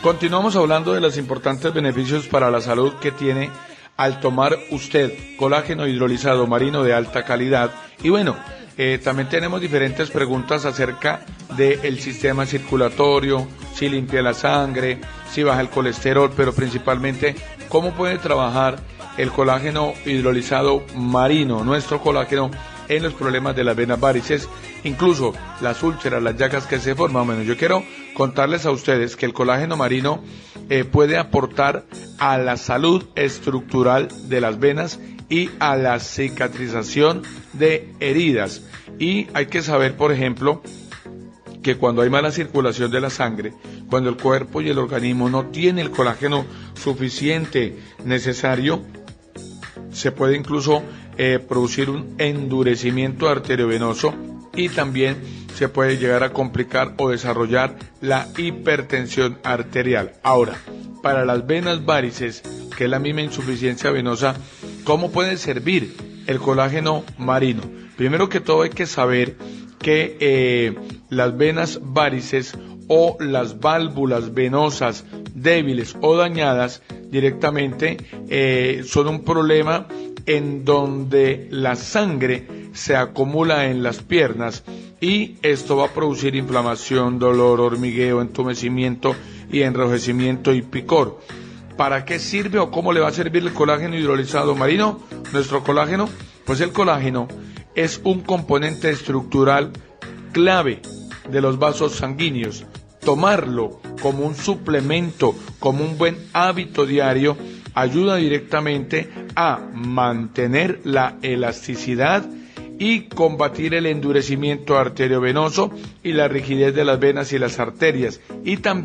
Continuamos hablando de los importantes beneficios para la salud que tiene al tomar usted colágeno hidrolizado marino de alta calidad. Y bueno, también tenemos diferentes preguntas acerca del sistema circulatorio, si limpia la sangre, si baja el colesterol, pero principalmente cómo puede trabajar el colágeno hidrolizado marino, nuestro colágeno, en los problemas de las venas varices, incluso las úlceras, las llagas que se forman. Bueno, yo quiero contarles a ustedes que el colágeno marino puede aportar a la salud estructural de las venas y a la cicatrización de heridas. Y hay que saber, por ejemplo, que cuando hay mala circulación de la sangre, cuando el cuerpo y el organismo no tiene el colágeno suficiente necesario, se puede incluso producir un endurecimiento arteriovenoso y también se puede llegar a complicar o desarrollar la hipertensión arterial. Ahora, para las venas varices, que es la misma insuficiencia venosa, ¿cómo puede servir el colágeno marino? Primero que todo hay que saber que las venas varices o las válvulas venosas débiles o dañadas directamente son un problema en donde la sangre se acumula en las piernas y esto va a producir inflamación, dolor, hormigueo, entumecimiento y enrojecimiento y picor. ¿Para qué sirve o cómo le va a servir el colágeno hidrolizado marino? Nuestro colágeno, pues el colágeno es un componente estructural clave de los vasos sanguíneos. Tomarlo como un suplemento, como un buen hábito diario, ayuda directamente a mantener la elasticidad y combatir el endurecimiento arteriovenoso y la rigidez de las venas y las arterias, y también